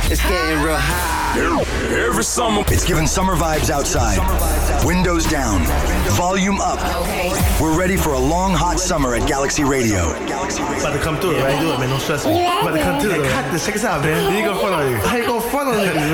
It's getting real high. Every summer. It's giving summer vibes outside. Windows down. Volume up. We're ready for a long, hot summer at Galaxy Radio. About to come through it, right? Do it, man. Don't stress me. About to come through it. Cut this. Check this out, man. You ain't gonna front on you. I ain't gonna front on you.